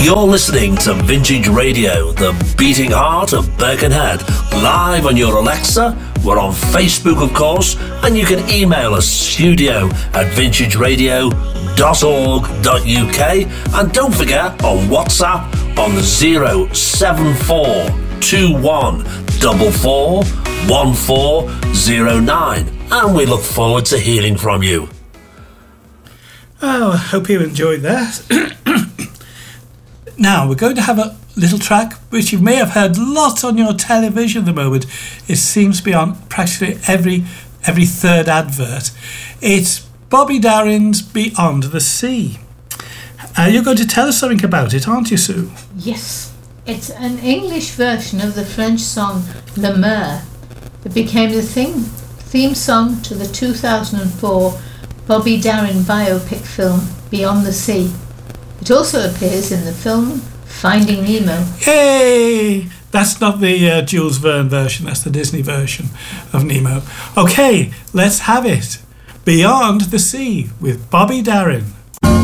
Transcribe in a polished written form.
You're listening to Vintage Radio, the beating heart of Birkenhead, live on your Alexa. We're on Facebook, of course, and you can email us studio@vintageradio.org.uk, and don't forget on WhatsApp on 07441441409, and we look forward to hearing from you. Oh, I hope you enjoyed that. Now, we're going to have a little track which you may have heard lots on your television at the moment. It seems to be on practically every third advert. It's Bobby Darin's Beyond the Sea. You're going to tell us something about it, aren't you, Sue? Yes. It's an English version of the French song Le Mer. It became the theme song to the 2004 Bobby Darin biopic film Beyond the Sea. It also appears in the film Finding Nemo. Yay! That's not the Jules Verne version, that's the Disney version of Nemo. Okay, let's have it. Beyond the Sea with Bobby Darin.